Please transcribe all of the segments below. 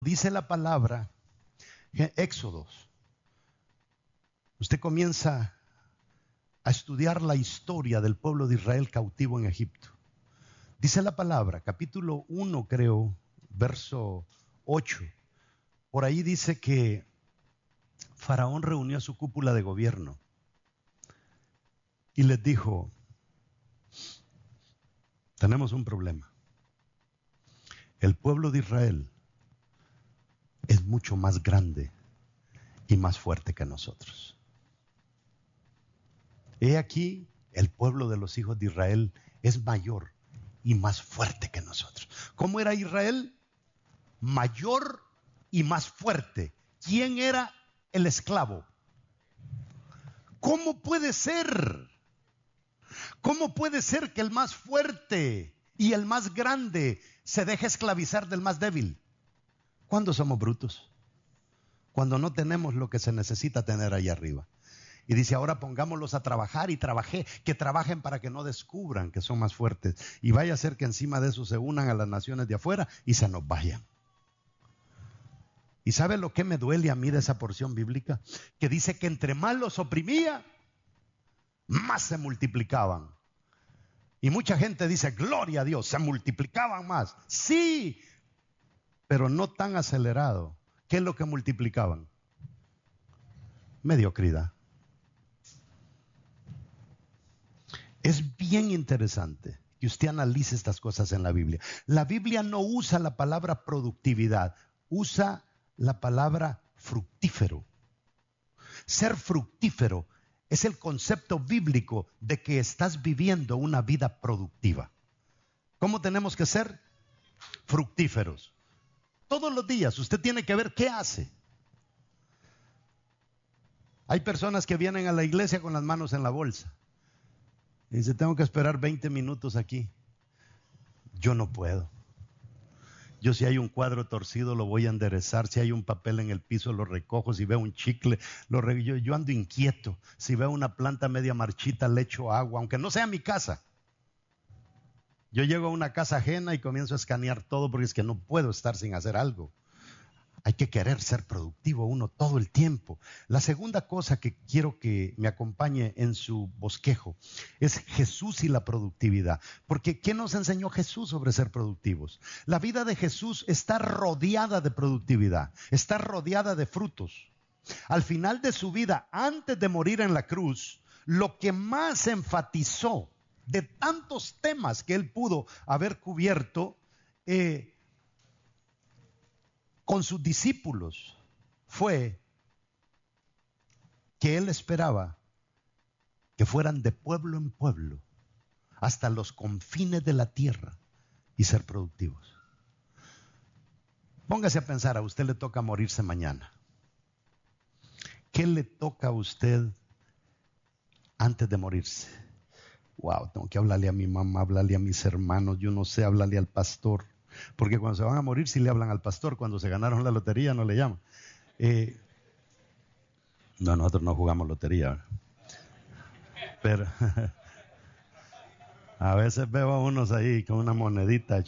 dice la palabra, Éxodos, usted comienza a estudiar la historia del pueblo de Israel cautivo en Egipto. Dice la palabra, capítulo 1 creo, verso 8. Por ahí dice que Faraón reunió a su cúpula de gobierno y les dijo, tenemos un problema. El pueblo de Israel es mucho más grande y más fuerte que nosotros. He aquí, el pueblo de los hijos de Israel es mayor y más fuerte que nosotros. ¿Cómo era Israel? Mayor y más fuerte. ¿Quién era el esclavo? ¿Cómo puede ser? ¿Cómo puede ser que el más fuerte y el más grande se deje esclavizar del más débil? ¿Cuándo somos brutos? Cuando no tenemos lo que se necesita tener allá arriba. Y dice, ahora pongámoslos a trabajar y que trabajen para que no descubran que son más fuertes. Y vaya a ser que encima de eso se unan a las naciones de afuera y se nos vayan. ¿Y sabe lo que me duele a mí de esa porción bíblica? Que dice que entre más los oprimía, más se multiplicaban. Y mucha gente dice, gloria a Dios, se multiplicaban más. Sí, pero no tan acelerado. ¿Qué es lo que multiplicaban? Mediocridad. Es bien interesante que usted analice estas cosas en la Biblia. La Biblia no usa la palabra productividad, usa la palabra fructífero. Ser fructífero es el concepto bíblico de que estás viviendo una vida productiva. ¿Cómo tenemos que ser? Fructíferos. Todos los días usted tiene que ver qué hace. Hay personas que vienen a la iglesia con las manos en la bolsa. Y dice, tengo que esperar 20 minutos aquí. Yo no puedo. Yo si hay un cuadro torcido lo voy a enderezar. Si hay un papel en el piso lo recojo. Si veo un chicle, yo ando inquieto. Si veo una planta media marchita le echo agua, aunque no sea mi casa. Yo llego a una casa ajena y comienzo a escanear todo porque es que no puedo estar sin hacer algo. Hay que querer ser productivo uno todo el tiempo. La segunda cosa que quiero que me acompañe en su bosquejo es Jesús y la productividad. Porque ¿qué nos enseñó Jesús sobre ser productivos? La vida de Jesús está rodeada de productividad, está rodeada de frutos. Al final de su vida, antes de morir en la cruz, lo que más enfatizó de tantos temas que él pudo haber cubierto, con sus discípulos fue que él esperaba que fueran de pueblo en pueblo hasta los confines de la tierra y ser productivos. Póngase a pensar, a usted le toca morirse mañana. ¿Qué le toca a usted antes de morirse? Wow, tengo que hablarle a mi mamá, hablarle a mis hermanos, yo no sé, hablarle al pastor. Porque cuando se van a morir sí le hablan al pastor, cuando se ganaron la lotería no le llaman. No, nosotros no jugamos lotería, ¿verdad? Pero a veces veo a unos ahí con una monedita.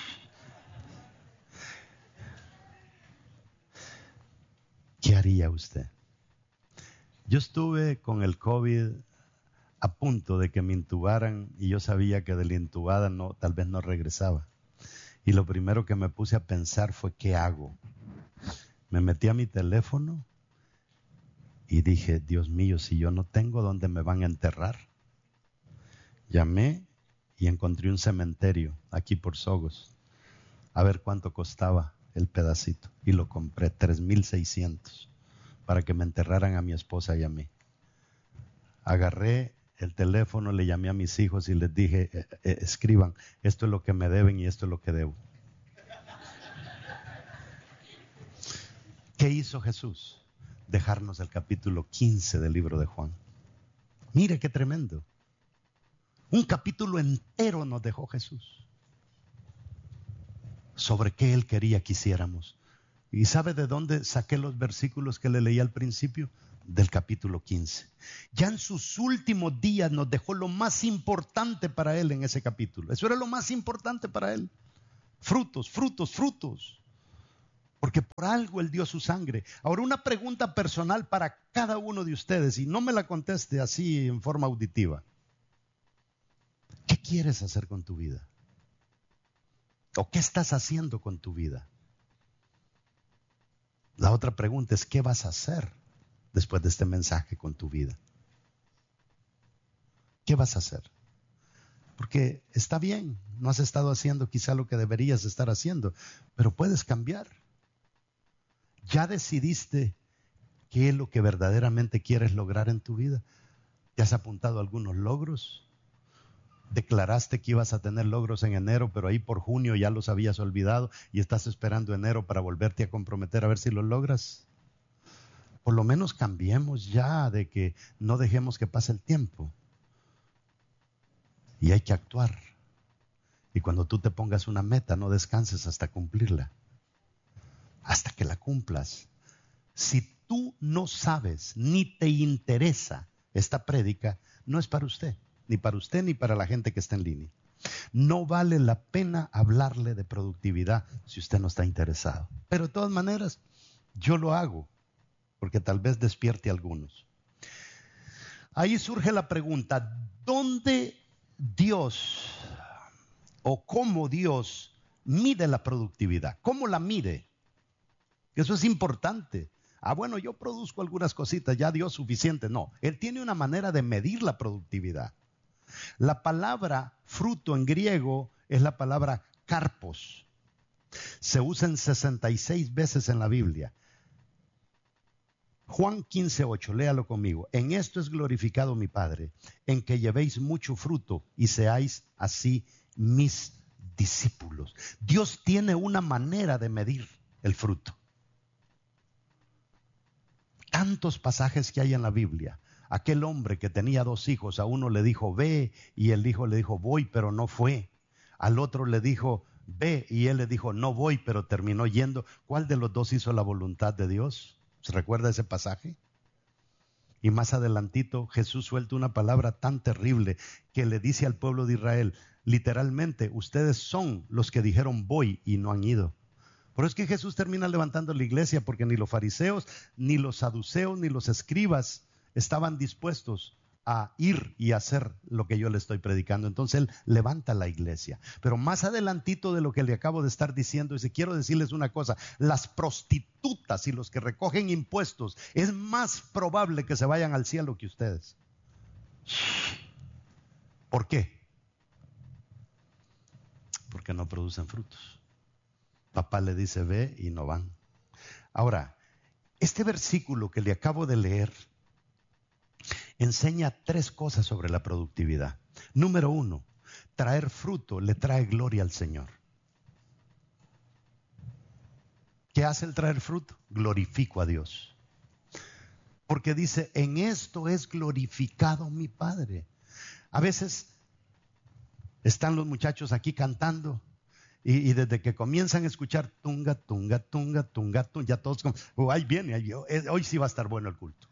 ¿Qué haría usted? Yo estuve con el COVID a punto de que me intubaran y yo sabía que de la intubada tal vez no regresaba. Y lo primero que me puse a pensar fue, ¿qué hago? Me metí a mi teléfono y dije, Dios mío, si yo no tengo dónde me van a enterrar. Llamé y encontré un cementerio aquí por Sogos. A ver cuánto costaba el pedacito. Y lo compré, 3,600, para que me enterraran a mi esposa y a mí. Agarré el teléfono, le llamé a mis hijos y les dije, escriban, esto es lo que me deben y esto es lo que debo. ¿Qué hizo Jesús? Dejarnos el capítulo 15 del libro de Juan. Mire qué tremendo. Un capítulo entero nos dejó Jesús sobre qué Él quería que hiciéramos. ¿Y sabe de dónde saqué los versículos que le leí al principio? Del capítulo 15. Ya en sus últimos días nos dejó lo más importante para Él en ese capítulo. Eso era lo más importante para Él. Frutos, frutos, frutos. Porque por algo Él dio su sangre. Ahora, una pregunta personal para cada uno de ustedes, y no me la conteste así en forma auditiva. ¿Qué quieres hacer con tu vida? ¿O qué estás haciendo con tu vida? La otra pregunta es, ¿qué vas a hacer después de este mensaje con tu vida? ¿Qué vas a hacer? Porque está bien, no has estado haciendo quizá lo que deberías estar haciendo, pero puedes cambiar. ¿Ya decidiste qué es lo que verdaderamente quieres lograr en tu vida? ¿Te has apuntado a algunos logros? Declaraste que ibas a tener logros en enero, pero ahí por junio ya los habías olvidado y estás esperando enero para volverte a comprometer a ver si los logras. Por lo menos cambiemos ya, de que no dejemos que pase el tiempo. Y hay que actuar. Y cuando tú te pongas una meta, no descanses hasta cumplirla. Hasta que la cumplas. Si tú no sabes ni te interesa esta prédica, no es para usted. Ni para usted ni para la gente que está en línea. No vale la pena hablarle de productividad si usted no está interesado. Pero de todas maneras, yo lo hago, porque tal vez despierte a algunos. Ahí surge la pregunta, ¿dónde Dios o cómo Dios mide la productividad? ¿Cómo la mide? Eso es importante. Bueno, yo produzco algunas cositas, ya Dios suficiente. No, Él tiene una manera de medir la productividad. La palabra fruto en griego es la palabra karpos. Se usa en 66 veces en la Biblia. Juan 15:8, léalo conmigo. En esto es glorificado mi Padre, en que llevéis mucho fruto y seáis así mis discípulos. Dios tiene una manera de medir el fruto. Tantos pasajes que hay en la Biblia. Aquel hombre que tenía 2 hijos, a uno le dijo, ve, y el hijo le dijo, voy, pero no fue. Al otro le dijo, ve, y él le dijo, no voy, pero terminó yendo. ¿Cuál de los dos hizo la voluntad de Dios? ¿Se recuerda ese pasaje? Y más adelantito, Jesús suelta una palabra tan terrible que le dice al pueblo de Israel, literalmente, ustedes son los que dijeron voy y no han ido. Por eso es que Jesús termina levantando la iglesia, porque ni los fariseos, ni los saduceos, ni los escribas estaban dispuestos a ir y hacer lo que yo le estoy predicando. Entonces Él levanta la iglesia. Pero más adelantito de lo que le acabo de estar diciendo, dice, quiero decirles una cosa, las prostitutas y los que recogen impuestos, es más probable que se vayan al cielo que ustedes. ¿Por qué? Porque no producen frutos. Papá le dice, ve y no van. Ahora, este versículo que le acabo de leer enseña 3 cosas sobre la productividad. Número 1, traer fruto le trae gloria al Señor. ¿Qué hace el traer fruto? Glorifico a Dios. Porque dice, en esto es glorificado mi Padre. A veces están los muchachos aquí cantando y desde que comienzan a escuchar tunga, tunga, tunga, tunga, tunga, ya todos como, ahí viene, hoy sí va a estar bueno el culto.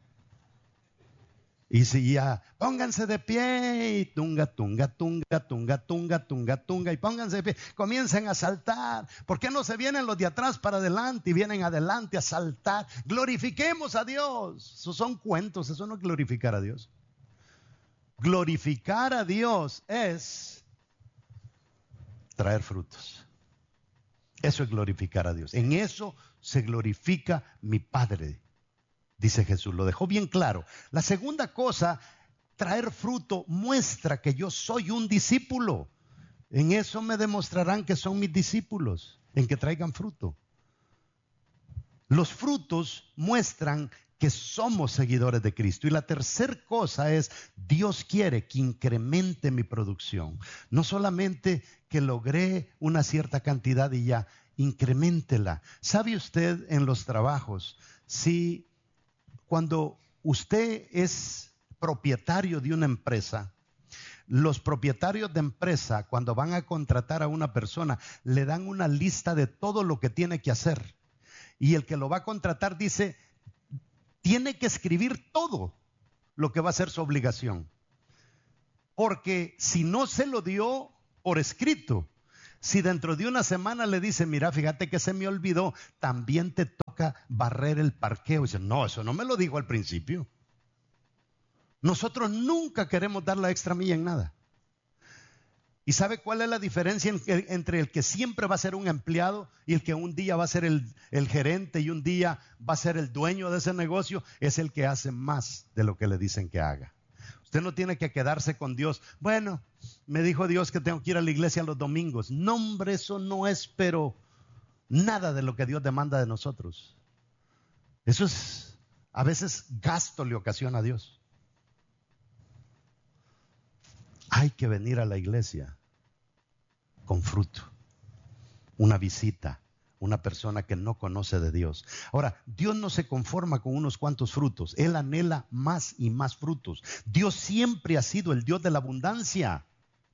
Y si ya, pónganse de pie, y tunga, tunga, tunga, tunga, tunga, tunga, tunga, y pónganse de pie, comiencen a saltar. ¿Por qué no se vienen los de atrás para adelante y vienen adelante a saltar? Glorifiquemos a Dios. Esos son cuentos, eso no es glorificar a Dios. Glorificar a Dios es traer frutos. Eso es glorificar a Dios. En eso se glorifica mi Padre. Dice Jesús, lo dejó bien claro. La segunda cosa, traer fruto muestra que yo soy un discípulo. En eso me demostrarán que son mis discípulos, en que traigan fruto. Los frutos muestran que somos seguidores de Cristo. Y la tercera cosa es, Dios quiere que incremente mi producción. No solamente que logré una cierta cantidad y ya, increméntela. ¿Sabe usted en los trabajos, si cuando usted es propietario de una empresa, los propietarios de empresa, cuando van a contratar a una persona, le dan una lista de todo lo que tiene que hacer. Y el que lo va a contratar dice, tiene que escribir todo lo que va a ser su obligación. Porque si no se lo dio por escrito, Si dentro de una semana le dice, mira, fíjate que se me olvidó, también te toca barrer el parqueo. Y dice, no, eso no me lo dijo al principio. Nosotros nunca queremos dar la extra milla en nada. ¿Y sabe cuál es la diferencia entre el que siempre va a ser un empleado y el que un día va a ser el gerente y un día va a ser el dueño de ese negocio? Es el que hace más de lo que le dicen que haga. Usted no tiene que quedarse con Dios. Bueno, me dijo Dios que tengo que ir a la iglesia los domingos. No, hombre, eso no es, pero nada de lo que Dios demanda de nosotros. Eso es, a veces gasto le ocasiona a Dios. Hay que venir a la iglesia con fruto, una visita, una persona que no conoce de Dios. Ahora, Dios no se conforma con unos cuantos frutos, Él anhela más y más frutos. Dios siempre ha sido el Dios de la abundancia.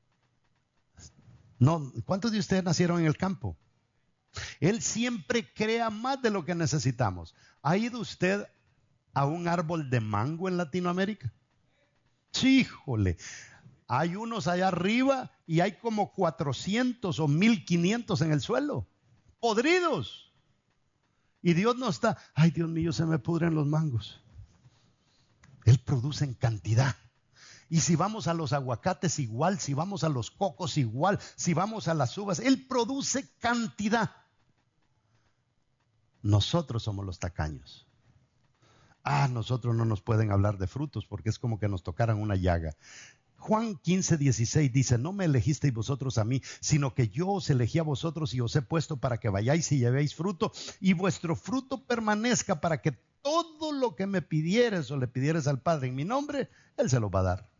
No, ¿cuántos de ustedes nacieron en el campo? Él siempre crea más de lo que necesitamos. ¿Ha ido usted a un árbol de mango en Latinoamérica? Sí, híjole. Hay unos allá arriba y hay como 400 o 1500 en el suelo, podridos. Y Dios no está, ay Dios mío, se me pudren los mangos. Él produce en cantidad. Y si vamos a los aguacates igual, si vamos a los cocos igual, si vamos a las uvas, Él produce cantidad. Nosotros somos los tacaños. Nosotros no nos pueden hablar de frutos porque es como que nos tocaran una llaga. Juan 15:16 dice, no me elegisteis vosotros a mí, sino que yo os elegí a vosotros y os he puesto para que vayáis y llevéis fruto, y vuestro fruto permanezca, para que todo lo que me pidieres o le pidieres al Padre en mi nombre, Él se lo va a dar.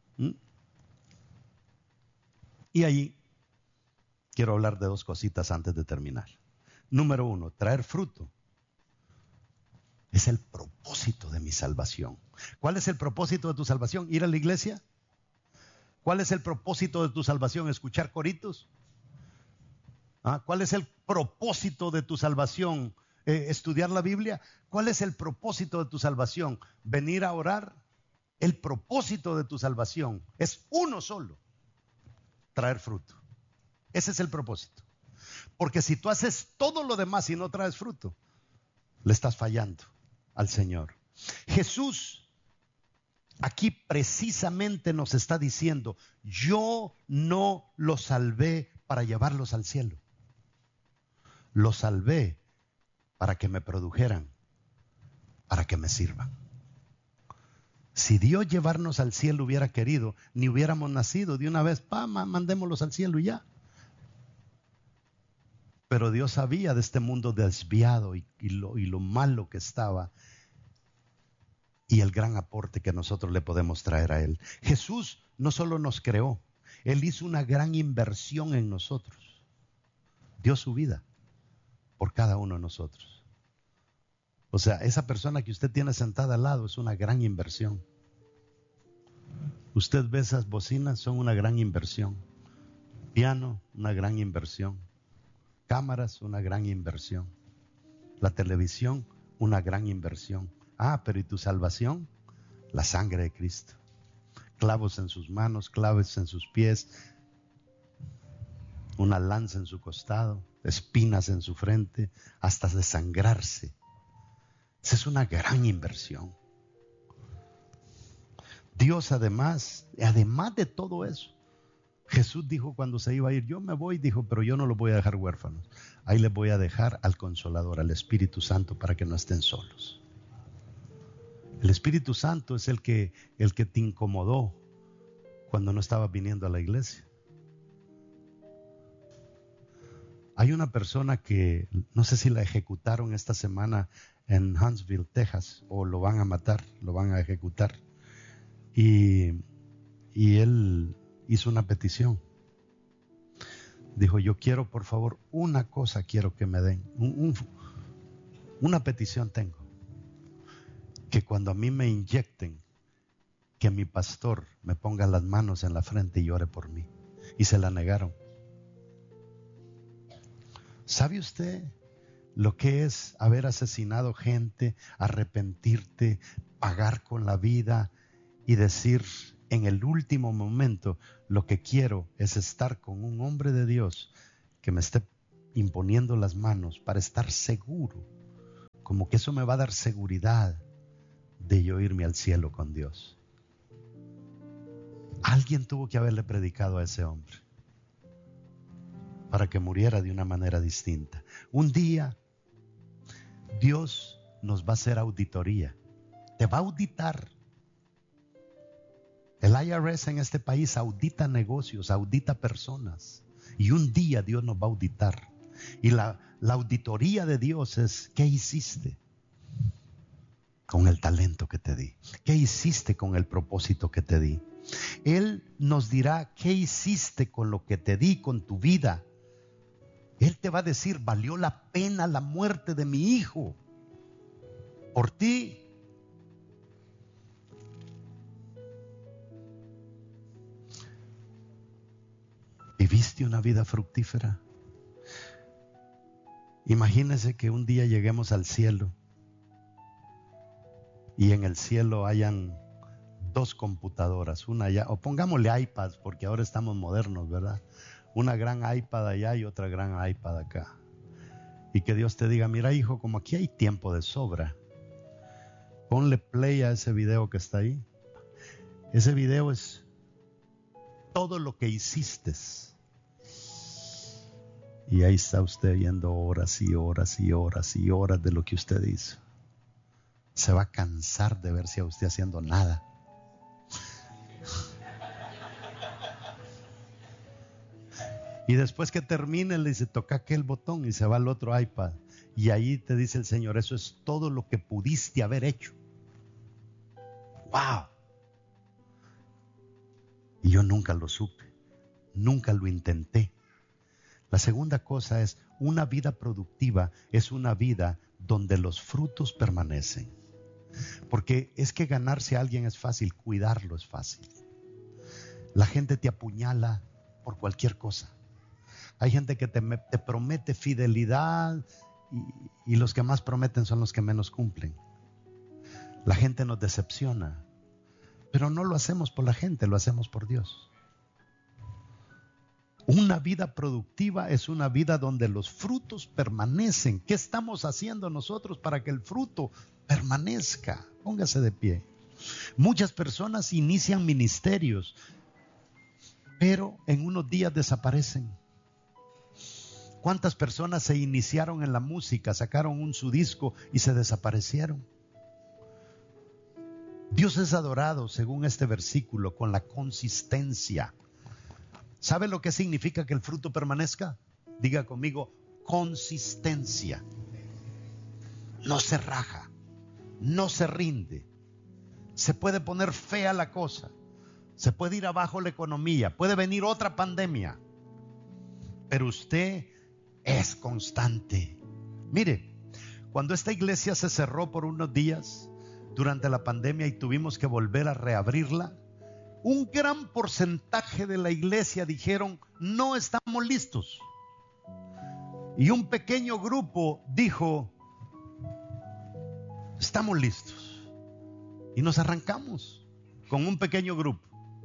Y ahí quiero hablar de dos cositas antes de terminar. Número 1, traer fruto es el propósito de mi salvación. ¿Cuál es el propósito de tu salvación? ¿Ir a la iglesia? ¿Cuál es el propósito de tu salvación? ¿Escuchar coritos? ¿Cuál es el propósito de tu salvación? ¿Estudiar la Biblia? ¿Cuál es el propósito de tu salvación? ¿Venir a orar? El propósito de tu salvación es uno solo: traer fruto. Ese es el propósito. Porque si tú haces todo lo demás y no traes fruto, le estás fallando al Señor. Jesús aquí precisamente nos está diciendo, yo no los salvé para llevarlos al cielo. Los salvé para que me produjeran, para que me sirvan. Si Dios llevarnos al cielo hubiera querido, ni hubiéramos nacido de una vez, mandémoslos al cielo y ya. Pero Dios sabía de este mundo desviado y lo malo que estaba, y el gran aporte que nosotros le podemos traer a Él. Jesús no solo nos creó, Él hizo una gran inversión en nosotros. Dio su vida por cada uno de nosotros. O sea, esa persona que usted tiene sentada al lado es una gran inversión. Usted ve esas bocinas, son una gran inversión. Piano, una gran inversión. Cámaras, una gran inversión. La televisión, una gran inversión. Pero ¿y tu salvación? La sangre de Cristo. Clavos en sus manos, clavos en sus pies, una lanza en su costado, espinas en su frente, hasta desangrarse. Esa es una gran inversión. Dios además de todo eso, Jesús dijo cuando se iba a ir, yo me voy, dijo, pero yo no los voy a dejar huérfanos. Ahí les voy a dejar al Consolador, al Espíritu Santo, para que no estén solos. El Espíritu Santo es el que te incomodó cuando no estabas viniendo a la iglesia. Hay una persona que no sé si la ejecutaron esta semana en Huntsville, Texas, o lo van a matar, lo van a ejecutar. Y él hizo una petición. Dijo, yo quiero, por favor, una cosa quiero que me den. Una petición tengo. Que cuando a mí me inyecten, que mi pastor me ponga las manos en la frente y ore por mí. Y se la negaron. ¿Sabe usted lo que es haber asesinado gente, arrepentirte, pagar con la vida y decir en el último momento, lo que quiero es estar con un hombre de Dios que me esté imponiendo las manos para estar seguro, como que eso me va a dar seguridad de yo irme al cielo con Dios. Alguien tuvo que haberle predicado a ese hombre para que muriera de una manera distinta. Un día Dios nos va a hacer auditoría, te va a auditar. El IRS en este país audita negocios, audita personas, y un día Dios nos va a auditar. Y la auditoría de Dios es: ¿qué hiciste con el talento que te di? ¿Qué hiciste con el propósito que te di? Él nos dirá: ¿qué hiciste con lo que te di, con tu vida? Él te va a decir: valió la pena la muerte de mi hijo por ti. ¿Viviste una vida fructífera? Imagínese que un día lleguemos al cielo y en el cielo hayan 2 computadoras, una allá, o pongámosle iPads porque ahora estamos modernos, ¿verdad? Una gran iPad allá y otra gran iPad acá. Y que Dios te diga: mira, hijo, como aquí hay tiempo de sobra, ponle play a ese video que está ahí. Ese video es todo lo que hiciste. Y ahí está usted viendo horas y horas y horas y horas de lo que usted hizo. Se va a cansar de verse a usted haciendo nada. Y después que termine, le dice: toca aquel botón, y se va al otro iPad. Y ahí te dice el Señor: eso es todo lo que pudiste haber hecho. ¡Wow! Y yo nunca lo supe, nunca lo intenté. La segunda cosa es: una vida productiva es una vida donde los frutos permanecen. Porque es que ganarse a alguien es fácil, cuidarlo es fácil. La gente te apuñala por cualquier cosa. Hay gente que te promete fidelidad y los que más prometen son los que menos cumplen. La gente nos decepciona, pero no lo hacemos por la gente, lo hacemos por Dios. Una vida productiva es una vida donde los frutos permanecen. ¿Qué estamos haciendo nosotros para que el fruto permanezca? Póngase de pie. Muchas personas inician ministerios, pero en unos días desaparecen. ¿Cuántas personas se iniciaron en la música, sacaron su disco y se desaparecieron? Dios es adorado, según este versículo, con la consistencia. ¿Sabe lo que significa que el fruto permanezca? Diga conmigo: consistencia. No se raja, no se rinde. Se puede poner fea la cosa, se puede ir abajo la economía, puede venir otra pandemia, pero usted es constante. Mire, cuando esta iglesia se cerró por unos días durante la pandemia y tuvimos que volver a reabrirla, un gran porcentaje de la iglesia dijeron: no estamos listos. Y un pequeño grupo dijo: estamos listos. Y nos arrancamos con un pequeño grupo.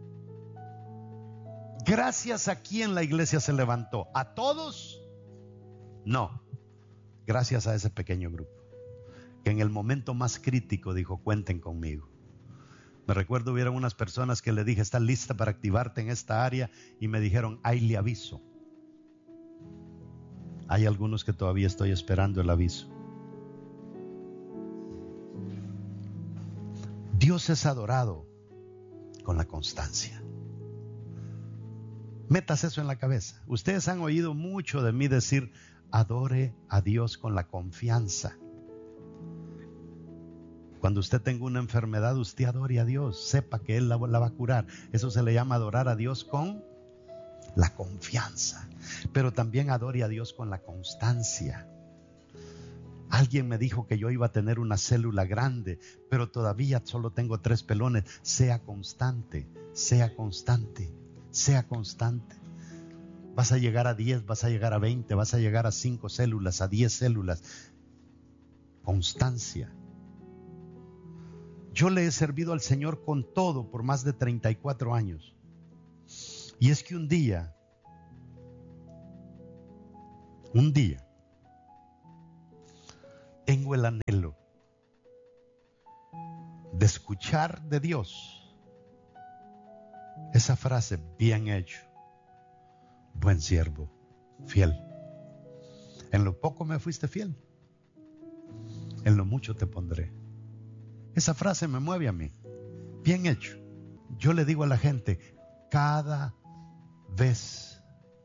Gracias a quién la iglesia se levantó. ¿A todos? No. Gracias a ese pequeño grupo, que en el momento más crítico dijo: cuenten conmigo. Me recuerdo, hubieron unas personas que le dije: ¿estás lista para activarte en esta área? Y me dijeron: ahí le aviso. Hay algunos que todavía estoy esperando el aviso. Dios es adorado con la constancia. Metas eso en la cabeza. Ustedes han oído mucho de mí decir: adore a Dios con la confianza. Cuando usted tenga una enfermedad, usted adore a Dios, sepa que Él la va a curar. Eso se le llama adorar a Dios con la confianza. Pero también adore a Dios con la constancia. Alguien me dijo que yo iba a tener una célula grande, pero todavía solo tengo 3 pelones. Sea constante, sea constante, sea constante. Vas a llegar a 10, vas a llegar a 20, vas a llegar a 5 células, a 10 células. Constancia. Yo le he servido al Señor con todo por más de 34 años. Y es que un día un día, tengo el anhelo de escuchar de Dios esa frase: bien hecho, buen siervo, fiel. En lo poco me fuiste fiel, en lo mucho te pondré. Esa frase me mueve a mí. Bien hecho. Yo le digo a la gente, cada vez,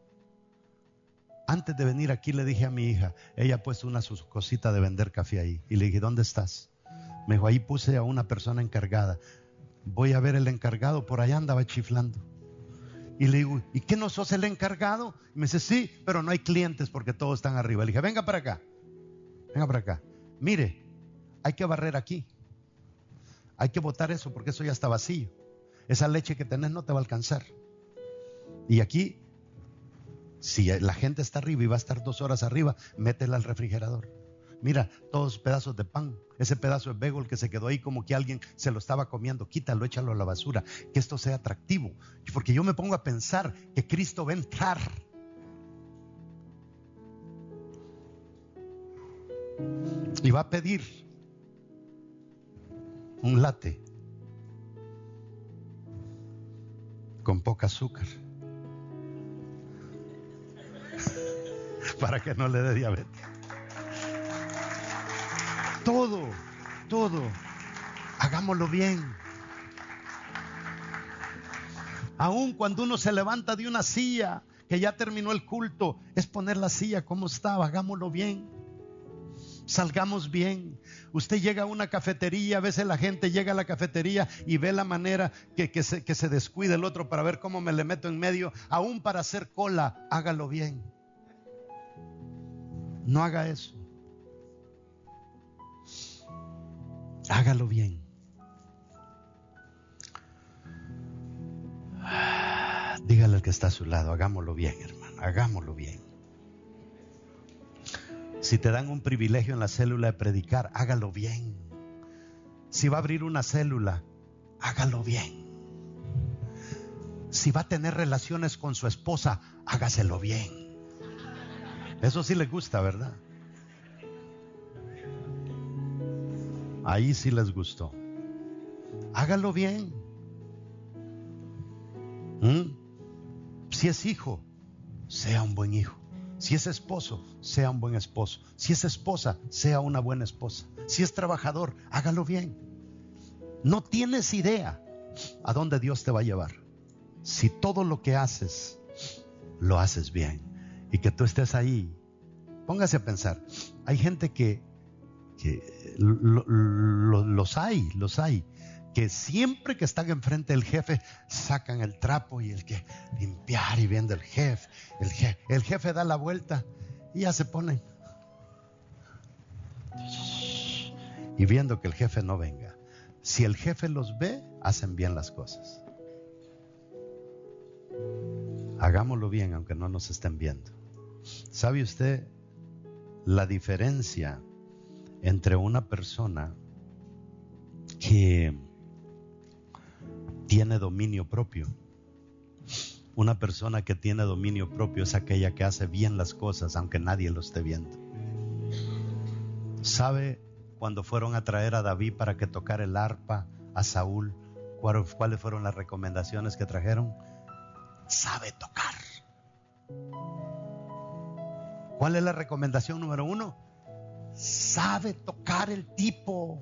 antes de venir aquí le dije a mi hija, ella ha puesto una sus cosita de vender café ahí, y le dije, ¿dónde estás? Me dijo, ahí puse a una persona encargada. Voy a ver el encargado, por allá andaba chiflando. Y le digo, ¿y qué no sos el encargado? Y me dice, sí, pero no hay clientes porque todos están arriba. Le dije, venga para acá, venga para acá. Mire, hay que barrer aquí. Hay que botar eso porque eso ya está vacío. Esa leche que tenés no te va a alcanzar. Y aquí, si la gente está arriba y va a estar 2 horas arriba, métela al refrigerador. Mira, todos pedazos de pan, ese pedazo de bagel que se quedó ahí como que alguien se lo estaba comiendo, quítalo, échalo a la basura, que esto sea atractivo. Porque yo me pongo a pensar que Cristo va a entrar. Y va a pedir un latte con poca azúcar para que no le dé diabetes. Todo, hagámoslo bien. Aun cuando uno se levanta de una silla, que ya terminó el culto, es poner la silla como estaba, hagámoslo bien. Salgamos bien. Usted llega a una cafetería, a veces la gente llega a la cafetería y ve la manera que se descuida el otro para ver cómo me le meto en medio, aún para hacer cola. Hágalo bien. No haga eso. Hágalo bien. Dígale al que está a su lado, hagámoslo bien, hermano, hagámoslo bien. Si te dan un privilegio en la célula de predicar, hágalo bien. Si va a abrir una célula, hágalo bien. Si va a tener relaciones con su esposa, hágaselo bien. Eso sí les gusta, ¿verdad? Ahí sí les gustó. Hágalo bien. Si es hijo, sea un buen hijo. Si es esposo, sea un buen esposo. Si es esposa, sea una buena esposa. Si es trabajador, hágalo bien. No tienes idea a dónde Dios te va a llevar si todo lo que haces lo haces bien y que tú estés ahí. Póngase a pensar. Hay gente que los hay que siempre que están enfrente del jefe sacan el trapo y el que limpiar y viendo el jefe da la vuelta y ya se ponen y viendo que el jefe no venga. Si el jefe los ve, hacen bien las cosas. Hagámoslo bien aunque no nos estén viendo. ¿Sabe usted la diferencia entre una persona que tiene dominio propio? Una persona que tiene dominio propio es aquella que hace bien las cosas aunque nadie lo esté viendo. ¿Sabe cuando fueron a traer a David para que tocara el arpa a Saúl? ¿Cuáles fueron las recomendaciones que trajeron? Sabe tocar. ¿Cuál es la recomendación número 1? Sabe tocar el tipo.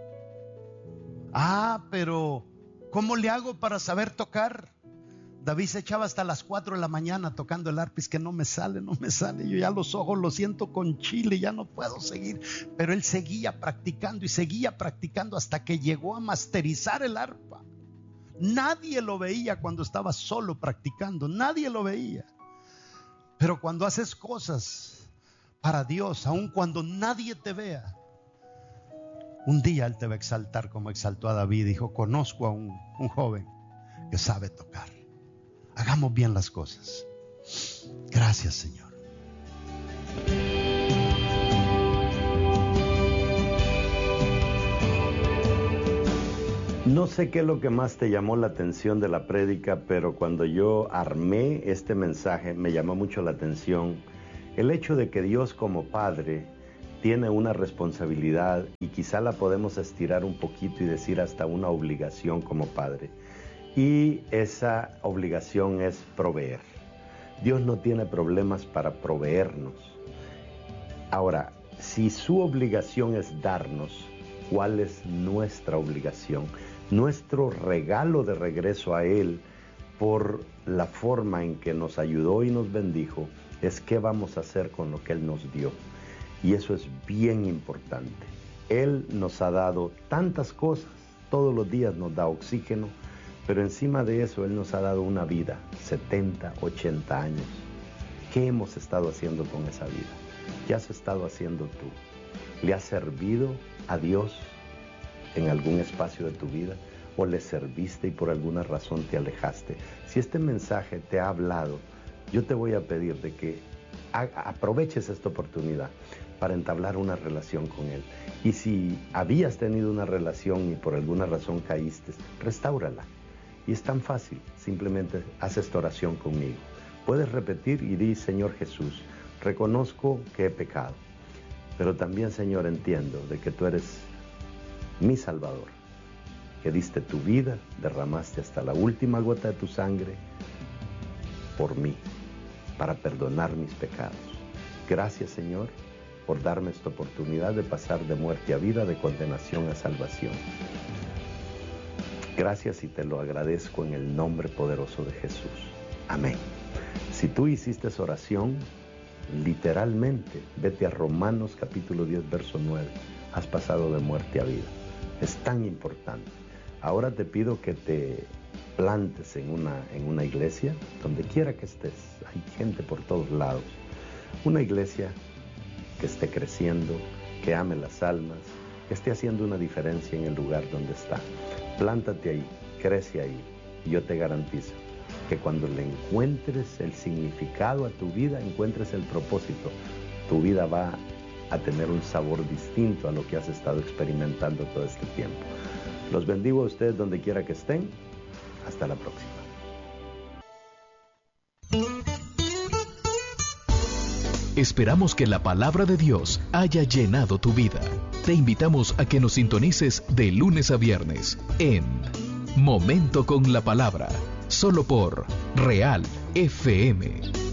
Pero ¿cómo le hago para saber tocar? David se echaba hasta las 4 de la mañana tocando el arpa. Es que no me sale. Yo ya los ojos los siento con chile, ya no puedo seguir. Pero él seguía practicando y seguía practicando hasta que llegó a masterizar el arpa. Nadie lo veía cuando estaba solo practicando. Nadie lo veía. Pero cuando haces cosas para Dios, aun cuando nadie te vea, un día Él te va a exaltar como exaltó a David. Dijo, conozco a un joven que sabe tocar. Hagamos bien las cosas. Gracias, Señor. No sé qué es lo que más te llamó la atención de la prédica, pero cuando yo armé este mensaje me llamó mucho la atención El hecho de que Dios como Padre tiene una responsabilidad, y quizá la podemos estirar un poquito y decir hasta una obligación como Padre, y esa obligación es proveer. Dios no tiene problemas para proveernos. Ahora, si su obligación es darnos, ¿cuál es nuestra obligación? Nuestro regalo de regreso a Él por la forma en que nos ayudó y nos bendijo es qué vamos a hacer con lo que Él nos dio. Y eso es bien importante. Él nos ha dado tantas cosas, todos los días nos da oxígeno, pero encima de eso Él nos ha dado una vida, 70, 80 años. ¿Qué hemos estado haciendo con esa vida? ¿Qué has estado haciendo tú? ¿Le has servido a Dios en algún espacio de tu vida? ¿O le serviste y por alguna razón te alejaste? Si este mensaje te ha hablado, yo te voy a pedir de que aproveches esta oportunidad para entablar una relación con Él. Y si habías tenido una relación y por alguna razón caíste, restáurala. Y es tan fácil, simplemente haz esta oración conmigo. Puedes repetir y di: Señor Jesús, reconozco que he pecado, pero también, Señor, entiendo de que tú eres mi Salvador, que diste tu vida, derramaste hasta la última gota de tu sangre por mí, para perdonar mis pecados. Gracias, Señor, por darme esta oportunidad de pasar de muerte a vida, de condenación a salvación. Gracias y te lo agradezco en el nombre poderoso de Jesús. Amén. Si tú hiciste esa oración, literalmente, vete a Romanos capítulo 10, verso 9. Has pasado de muerte a vida. Es tan importante. Ahora te pido que te plantes en una iglesia, donde quiera que estés. Hay gente por todos lados. Una iglesia que esté creciendo, que ame las almas, que esté haciendo una diferencia en el lugar donde está. Plántate ahí, crece ahí, y yo te garantizo que cuando le encuentres el significado a tu vida, encuentres el propósito, tu vida va a tener un sabor distinto a lo que has estado experimentando todo este tiempo. Los bendigo a ustedes donde quiera que estén. Hasta la próxima. Esperamos que la palabra de Dios haya llenado tu vida. Te invitamos a que nos sintonices de lunes a viernes en Momento con la Palabra, solo por Real FM